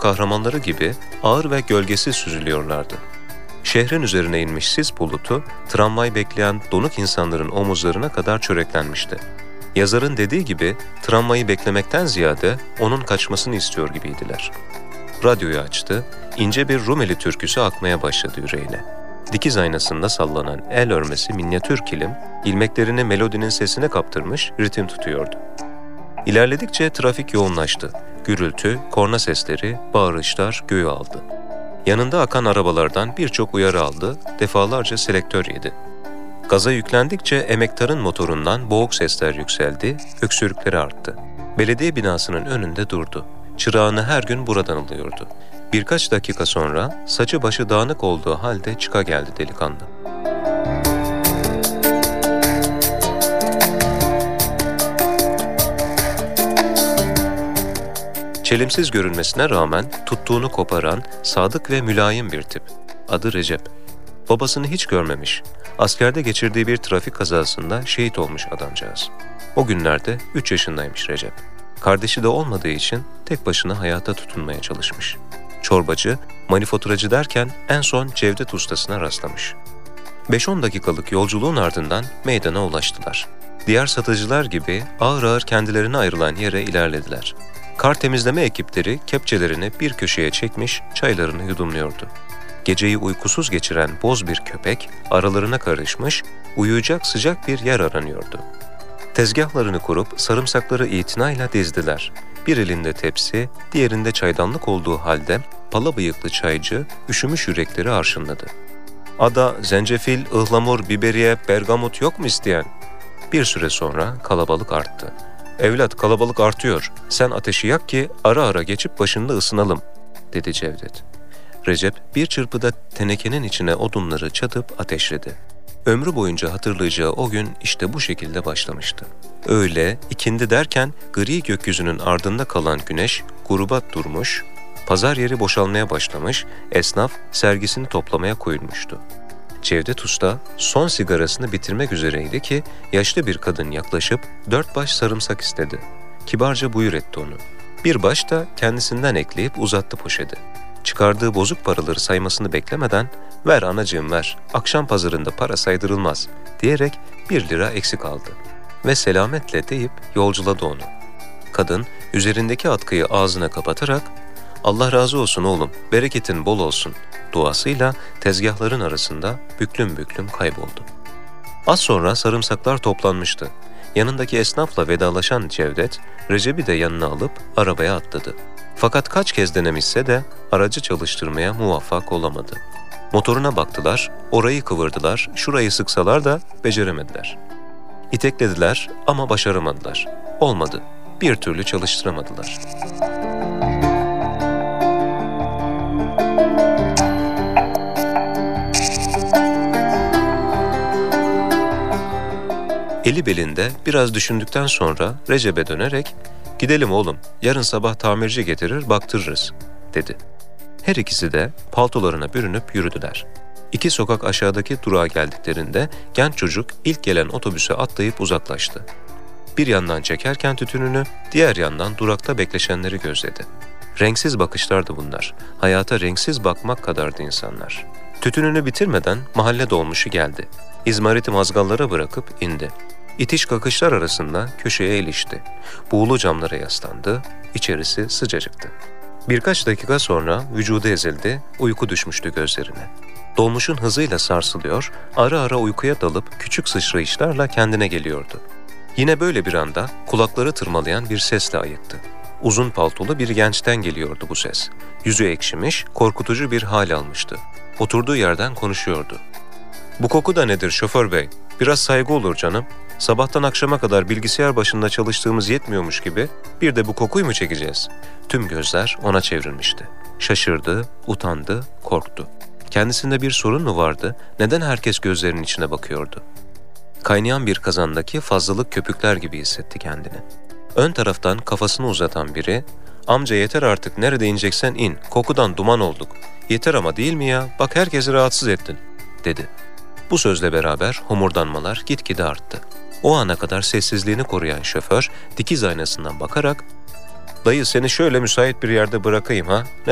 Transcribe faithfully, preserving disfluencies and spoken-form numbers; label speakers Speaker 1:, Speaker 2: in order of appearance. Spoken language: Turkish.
Speaker 1: kahramanları gibi ağır ve gölgesiz süzülüyorlardı. Şehrin üzerine inmiş sis bulutu, tramvay bekleyen donuk insanların omuzlarına kadar çöreklenmişti. Yazarın dediği gibi tramvayı beklemekten ziyade onun kaçmasını istiyor gibiydiler. Radyoyu açtı, ince bir Rumeli türküsü akmaya başladı yüreğine. Dikiz aynasında sallanan el örmesi minyatür kilim, ilmeklerini melodinin sesine kaptırmış ritim tutuyordu. İlerledikçe trafik yoğunlaştı. Gürültü, korna sesleri, bağırışlar göğü aldı. Yanında akan arabalardan birçok uyarı aldı, defalarca selektör yedi. Gaza yüklendikçe emektarın motorundan boğuk sesler yükseldi, öksürükleri arttı. Belediye binasının önünde durdu. Çırağını her gün buradan alıyordu. Birkaç dakika sonra saçı başı dağınık olduğu halde çıka geldi delikanlı. Çelimsiz görünmesine rağmen tuttuğunu koparan, sadık ve mülayim bir tip. Adı Recep. Babasını hiç görmemiş. Askerde geçirdiği bir trafik kazasında şehit olmuş adamcağız. O günlerde üç yaşındaymış Recep. Kardeşi de olmadığı için tek başına hayata tutunmaya çalışmış. Çorbacı, manifaturacı derken en son Cevdet ustasına rastlamış. beş on dakikalık yolculuğun ardından meydana ulaştılar. Diğer satıcılar gibi ağır ağır kendilerine ayrılan yere ilerlediler. Kar temizleme ekipleri kepçelerini bir köşeye çekmiş, çaylarını yudumluyordu. Geceyi uykusuz geçiren boz bir köpek aralarına karışmış, uyuyacak sıcak bir yer aranıyordu. Tezgahlarını kurup sarımsakları itinayla dizdiler. Bir elinde tepsi, diğerinde çaydanlık olduğu halde pala bıyıklı çaycı üşümüş yürekleri arşınladı. "Ada, zencefil, ıhlamur, biberiye, bergamot yok mu isteyen?" Bir süre sonra kalabalık arttı. "Evlat, kalabalık artıyor. Sen ateşi yak ki ara ara geçip başında ısınalım," dedi Cevdet. Recep bir çırpıda tenekenin içine odunları çatıp ateşledi. Ömrü boyunca hatırlayacağı o gün işte bu şekilde başlamıştı. Öğle, ikindi derken gri gökyüzünün ardında kalan güneş gruba durmuş, pazar yeri boşalmaya başlamış, esnaf sergisini toplamaya koyulmuştu. Cevdet Usta son sigarasını bitirmek üzereydi ki yaşlı bir kadın yaklaşıp dört baş sarımsak istedi. Kibarca buyur etti onu. Bir baş da kendisinden ekleyip uzattı poşeti. Çıkardığı bozuk paraları saymasını beklemeden "Ver anacığım ver, akşam pazarında para saydırılmaz," diyerek bir lira eksik aldı. Ve selametle deyip yolculadı onu. Kadın üzerindeki atkıyı ağzına kapatarak "Allah razı olsun oğlum, bereketin bol olsun," duasıyla tezgahların arasında büklüm büklüm kayboldu. Az sonra sarımsaklar toplanmıştı. Yanındaki esnafla vedalaşan Cevdet, Recep'i de yanına alıp arabaya atladı. Fakat kaç kez denemişse de aracı çalıştırmaya muvaffak olamadı. Motoruna baktılar, orayı kıvırdılar, şurayı sıksalar da beceremediler. İteklediler ama başaramadılar. Olmadı, bir türlü çalıştıramadılar. Eli belinde biraz düşündükten sonra Recep'e dönerek "Gidelim oğlum, yarın sabah tamirci getirir baktırırız," dedi. Her ikisi de paltolarına bürünüp yürüdüler. İki sokak aşağıdaki durağa geldiklerinde genç çocuk ilk gelen otobüse atlayıp uzaklaştı. Bir yandan çekerken tütününü, diğer yandan durakta bekleşenleri gözledi. Renksiz bakışlardı bunlar. Hayata renksiz bakmak kadardı insanlar. Tütününü bitirmeden mahalle dolmuşu geldi. İzmariti mazgallara bırakıp indi. İtiş kakışlar arasında köşeye ilişti. Buğulu camlara yaslandı, içerisi sıcacıktı. Birkaç dakika sonra vücudu ezildi, uyku düşmüştü gözlerine. Dolmuşun hızıyla sarsılıyor, ara ara uykuya dalıp küçük sıçrayışlarla kendine geliyordu. Yine böyle bir anda kulakları tırmalayan bir sesle ayıktı. Uzun paltolu bir gençten geliyordu bu ses. Yüzü ekşimiş, korkutucu bir hal almıştı. Oturduğu yerden konuşuyordu. "Bu koku da nedir şoför bey? Biraz saygı olur canım. Sabahtan akşama kadar bilgisayar başında çalıştığımız yetmiyormuş gibi bir de bu kokuyu mu çekeceğiz?" Tüm gözler ona çevrilmişti. Şaşırdı, utandı, korktu. Kendisinde bir sorun mu vardı? Neden herkes gözlerinin içine bakıyordu? Kaynayan bir kazandaki fazlalık köpükler gibi hissetti kendini. Ön taraftan kafasını uzatan biri, "Amca yeter artık, nerede ineceksen in, kokudan duman olduk. Yeter ama değil mi ya, bak herkesi rahatsız ettin," dedi. Bu sözle beraber homurdanmalar gitgide arttı. O ana kadar sessizliğini koruyan şoför dikiz aynasından bakarak "Dayı seni şöyle müsait bir yerde bırakayım ha?